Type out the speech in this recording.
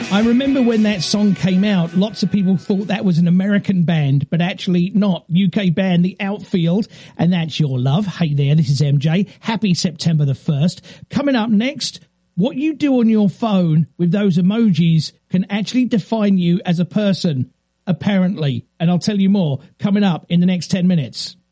I remember when that song came out, lots of people thought that was an American band, but actually not. UK band, The Outfield, and that's Your Love. Hey there, this is MJ. Happy September the 1st. Coming up next, what you do on your phone with those emojis can actually define you as a person, apparently. And I'll tell you more coming up in the next 10 minutes.